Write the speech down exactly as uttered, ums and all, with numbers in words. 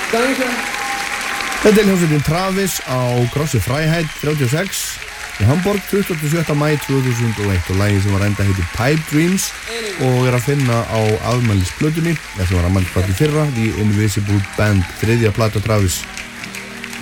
Danke. Þetta er hljómsveitin Travis á Grosse Freiheit þrjátíu og sex í Hamburg tuttugasta og sjötta maí tvö þúsund og eitt og lagið sem var enda heitir Pipe Dreams og er að finna á afmælisplötunni, þessi var afmælisplötu fyrra, The Invisible Band, þriðja plata Travis.